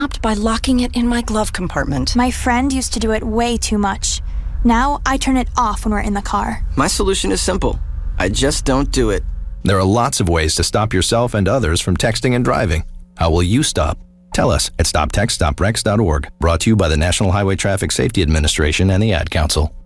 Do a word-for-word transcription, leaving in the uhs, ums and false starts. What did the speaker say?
by locking it in my glove compartment. My friend used to do it way too much. Now I turn it off when we're in the car. My solution is simple. I just don't do it. There are lots of ways to stop yourself and others from texting and driving. How will you stop? Tell us at stop text stop wrecks dot org. Brought to you by the National Highway Traffic Safety Administration and the Ad Council.